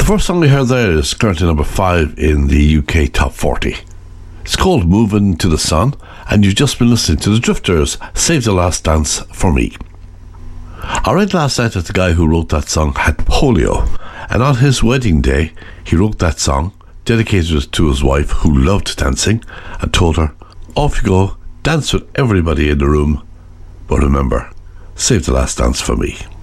first song we heard there is currently number 5 in the UK Top 40. It's called Moving to the Sun, and you've just been listening to the Drifters' Save the Last Dance for Me. I read last night that the guy who wrote that song had polio, and on his wedding day he wrote that song, dedicated it to his wife who loved dancing, and told her, off you go, dance with everybody in the room, but remember, save the last dance for me.